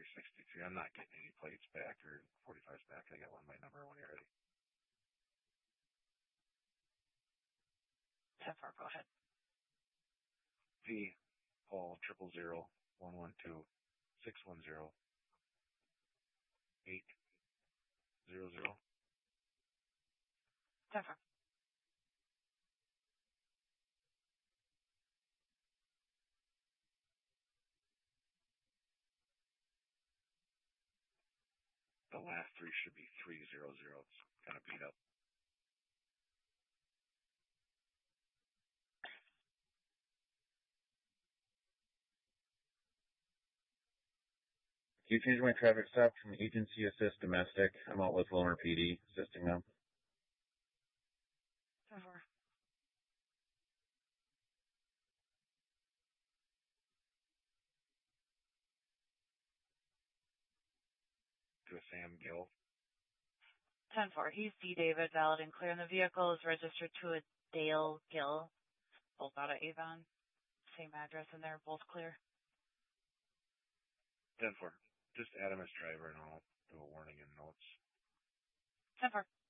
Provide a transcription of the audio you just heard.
363. I'm not getting any plates back or 45s back. I got one by number when you're ready. 10-4, go ahead. V, Paul, 000 112 610 800. 10-4. The last three should be 300. It's kind of beat up. Can you change my traffic stop from agency assist domestic? I'm out with Willmar PD assisting them. 10-4. To a Sam Gill. 10-4. He's D. David, valid and clear, and the vehicle is registered to a Dale Gill, both out of Avon. Same address, and they're both clear. 10-4. Just add him as driver, and I'll do a warning in notes. 10-4.